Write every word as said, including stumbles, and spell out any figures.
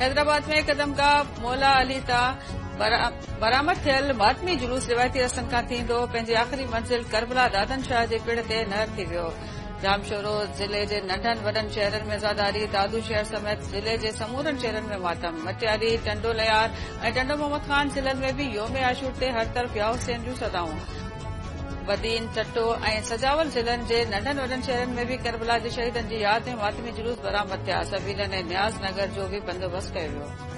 हैदराबाद में कदमगा मौला अली तां बरामद थियल मातमी जुलूस रिवायती रस्तनि खां थींदो पंहिंजी आख़िरी मंज़िल करबला दादन शाह जे पिण ते नहर थी वियो। जामशोरो ज़िले जे नंढनि वॾनि शहरनि में ज़ादारी, दादू शहर समेत ज़िले जे समूरनि शहरनि में मातम। मटियाली, टंडो लयार ऐं टंडो मोहम्मद खान ज़िलनि में बि योम आशूर ते हर तरफ़ या हुसैन जूं सदाऊं। बदीन, टट्टो ऐं सजावल ज़िलनि जे नंढनि वॾनि शहरनि में बि करबला जे शहीदनि जी यादि में मातमी जुलूस बरामद थिया। सबीलनि ऐं न्याज़ नगर जो बि बंदोबस्त कयो वियो।